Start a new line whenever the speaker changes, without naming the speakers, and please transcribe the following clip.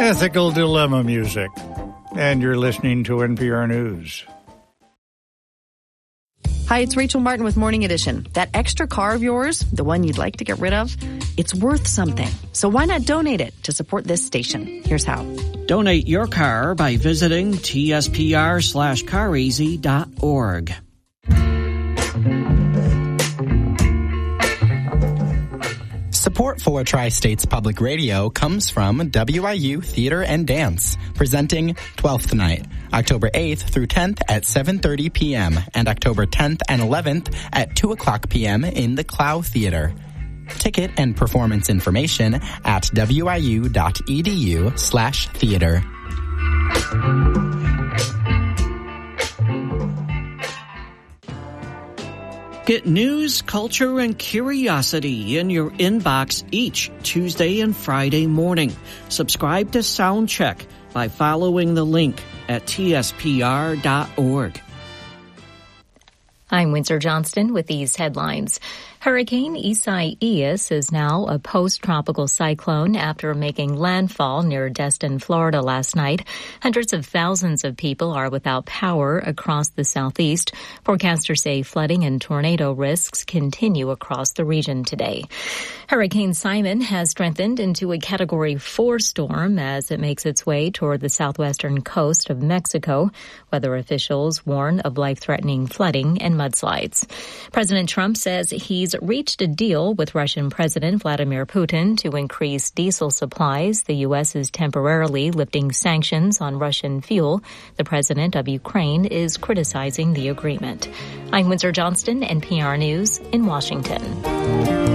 Ethical Dilemma music. And you're listening to NPR News.
Hi, it's Rachel Martin with Morning Edition. That extra car of yours, the one you'd like to get rid of, it's worth something. So why not donate it to support this station? Here's how.
Donate your car by visiting tspr/careasy.org.
Support for Tri-States Public Radio comes from WIU Theater and Dance, presenting 12th Night, October 8th through 10th at 7:30 p.m. and October 10th and 11th at 2 o'clock p.m. in the Clow Theater. Ticket and performance information at wiu.edu/theater.
Get news, culture, and curiosity in your inbox each Tuesday and Friday morning. Subscribe to Soundcheck by following the link at tspr.org.
I'm Windsor Johnston with these headlines. Hurricane Isaias is now a post-tropical cyclone after making landfall near Destin, Florida last night. Hundreds of thousands of people are without power across the southeast. Forecasters say flooding and tornado risks continue across the region today. Hurricane Simon has strengthened into a Category 4 storm as it makes its way toward the southwestern coast of Mexico. Weather officials warn of life-threatening flooding and mudslides. President Trump says he's reached a deal with Russian President Vladimir Putin to increase diesel supplies. The U.S. is temporarily lifting sanctions on Russian fuel. The president of Ukraine is criticizing the agreement. I'm Windsor Johnston, NPR News in Washington.